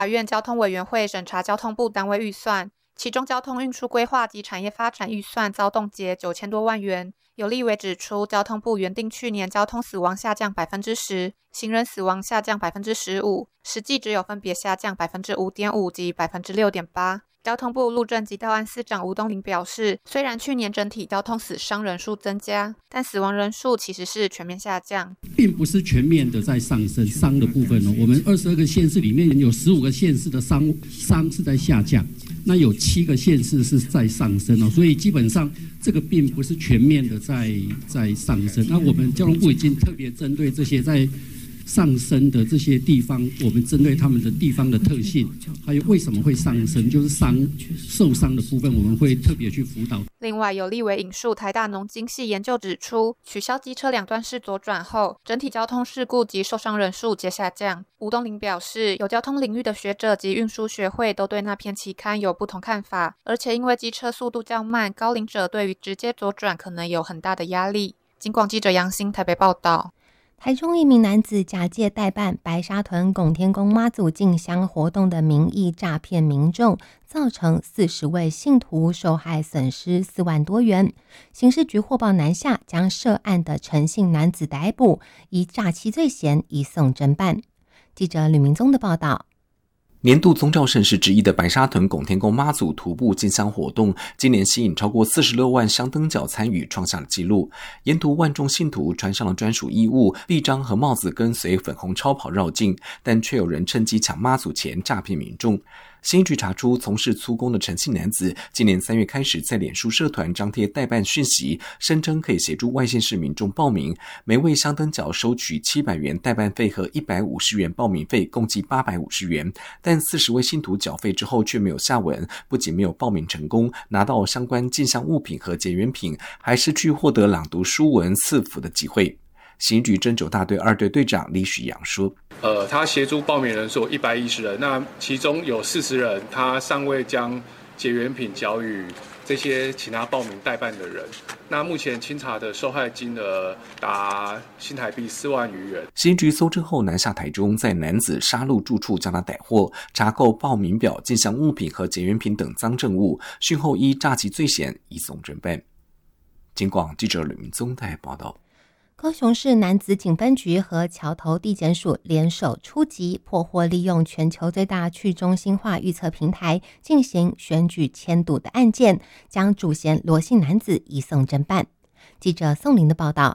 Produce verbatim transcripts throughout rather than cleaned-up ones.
法院交通委员会审查交通部单位预算，其中交通运输规划及产业发展预算遭冻结九千多万元。有立委指出，交通部原定去年交通死亡下降百分之十，行人死亡下降百分之十五，实际只有分别下降百分之五点五及百分之六点八。交通部路政及道安司长吴东林表示，虽然去年整体交通死伤人数增加，但死亡人数其实是全面下降， 并不是全面的在上升。伤的部分呢，我们二十二个县市里面有十五个县市的伤伤是在下降，那有七个县市是在上升哦，所以基本上这个并不是全面的在在上升。那我们交通部已经特别针对这些在上升的这些地方，我们针对他们的地方的特性，还有为什么会上升，就是伤受伤的部分，我们会特别去辅导。 另外，有立委引述台大农经系研究指出，取消机车两段式左转后，整体交通事故及受伤人数皆下降。吴东林表示，有交通领域的学者及运输学会都对那篇期刊有不同看法，而且因为机车速度较慢，高龄者对于直接左转可能有很大的压力。警广记者杨欣台北报道。 台中一名男子假借代办白沙屯拱天宫妈祖进香活动的名义诈骗民众，造成四十位信徒受害损失四万多元。刑事局获报南下，将涉案的陈姓男子逮捕，以诈欺罪嫌移送侦办。记者吕明宗的报道。 年度宗教盛事之一的白沙屯拱天宫妈祖徒步进香活动，今年吸引超过四十六万香灯脚参与，创下了纪录。沿途万众信徒穿上了专属衣物、臂章和帽子，跟随粉红超跑绕境，但却有人趁机抢妈祖钱诈骗民众。刑局查出，从事粗工的陈姓男子，今年三月开始在脸书社团张贴代办讯息，声称可以协助外县市民众报名，每位香灯脚收取七百元代办费和一百五十元报名费，共计八百五十元。但四十位信徒缴费之后却没有下文，不仅没有报名成功，拿到相关进香物品和结缘品，还失去获得朗读书文赐福的机会。刑局侦九大队二队队长李许阳说， 呃，他协助报名人数一百一十人，那其中有四十人他尚未将结缘品交予这些请他报名代办的人。那目前清查的受害金额达新台币四万余元。 刑局搜证后南下台中，在男子沙鹿住处将他逮获，查扣报名表、进香物品和结缘品等赃证物，讯后依诈欺罪嫌移送侦办。警广记者吕明宗台报道。 高雄市楠梓警分局和桥头地检署联手出击，破获利用全球最大去中心化预测平台进行选举签赌的案件，将主嫌罗姓男子移送侦办。记者宋玲的报道。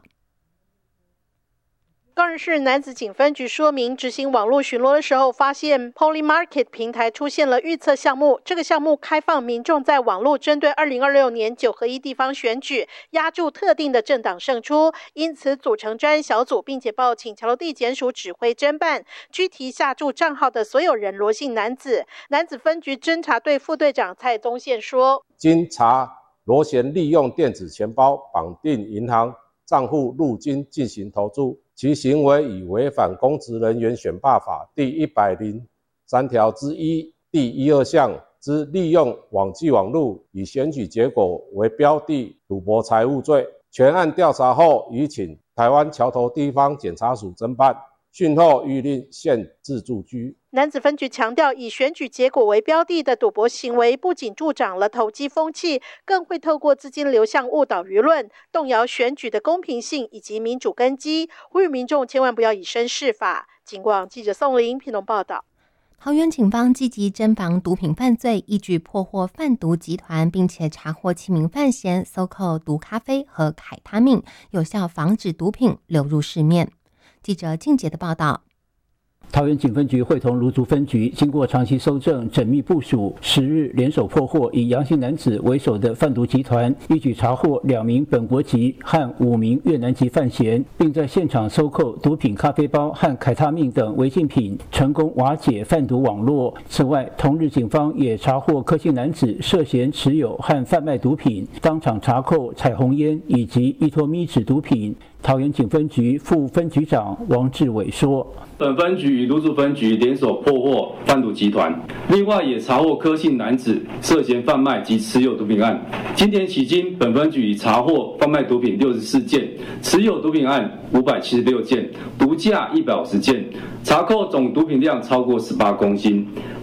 高雄市楠梓警分局说明，执行网络巡逻的时候，发现 Polymarket 平台出现了预测项目。这个项目开放民众在网络针对二零二六年九合一地方选举押注特定的政党胜出，因此组成专案小组，并且报请桥头地检署指挥侦办，拘提下注账号的所有人罗姓男子。楠梓分局侦查队副队长蔡宗宪说， 经查罗贤利用电子钱包绑定银行账户入金进行投注，其行为已违反公职人员选罢法第一百零三条之一第一二项之利用网际网路以选举结果为标的赌博财物罪。全案调查后，已请台湾桥头地方检察署侦办，讯后谕令限制住居。 楠梓分局强调，以选举结果为标的的赌博行为，不仅助长了投机风气，更会透过资金流向误导舆论，动摇选举的公平性以及民主根基，呼吁民众千万不要以身试法。警广记者宋玲屏东报道。 桃园警方积极侦防毒品犯罪，一举破获贩毒集团，并且查获七名犯嫌，搜扣毒咖啡和凯他命，有效防止毒品流入市面。记者静杰的报道。 桃园警分局会同芦竹分局经过长期搜证、缜密部署，十日联手破获以杨姓男子为首的贩毒集团，一举查获两名本国籍和五名越南籍犯嫌，并在现场收扣毒品咖啡包和凯他命等违禁品，成功瓦解贩毒网络。此外，同日警方也查获柯姓男子涉嫌持有和贩卖毒品，当场查扣彩虹烟以及依托咪酯毒品。桃园警分局副分局长王志伟说， 本分局与芦竹分局联手破获贩毒集团，另外也查获柯姓男子涉嫌贩卖及持有毒品案。今年迄今，本分局已查获贩卖毒品六十四件，持有毒品案五百七十六件，毒价一百五十件，查扣总毒品量超过十八公斤。